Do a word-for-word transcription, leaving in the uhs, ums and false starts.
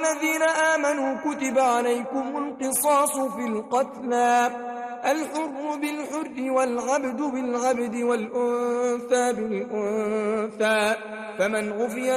الذين آمنوا كتب عليكم القصاص في القتلى الحر بالحر والعبد بالعبد والأنثى بالأنثى فمن عفي